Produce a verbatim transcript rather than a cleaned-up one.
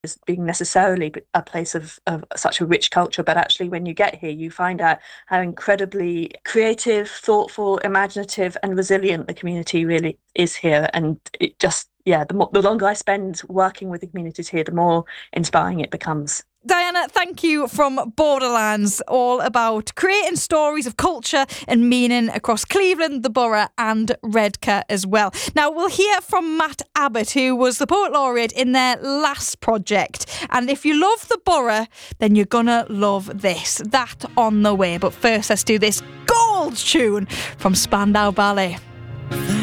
as being necessarily a place of, of such a rich culture, but actually when you get here, you find out how incredibly creative, thoughtful, imaginative and resilient the community really is here. And it just, yeah, the, more, the longer I spend working with the communities here, the more inspiring it becomes. Diana, thank you from Borderlands, all about creating stories of culture and meaning across Cleveland, the Borough and Redcar as well. Now, we'll hear from Matt Abbott, who was the Poet Laureate in their last project. And if you love the Borough, then you're gonna love this. That on the way. But first, let's do this gold tune from Spandau Ballet.